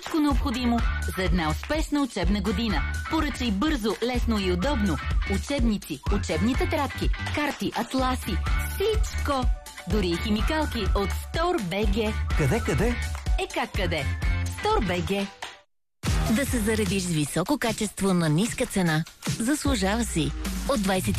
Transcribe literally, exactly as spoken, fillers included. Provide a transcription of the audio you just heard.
всичко необходимо за една успешна учебна година. Поръчай бързо, лесно и удобно. Учебници, учебни тетрадки, карти, атласи, всичко. Дори и химикалки от Store.bg. Къде, къде? Е как къде? Store.bg. Да се заредиш с високо качество на ниска цена. Заслужава си. От двадесет